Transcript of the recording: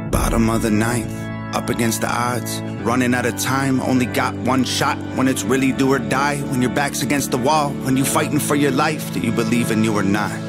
Bottom of the ninth, up against the odds, running out of time, only got one shot. When it's really do or die, when your back's against the wall, when you fighting for your life, do you believe in you or not?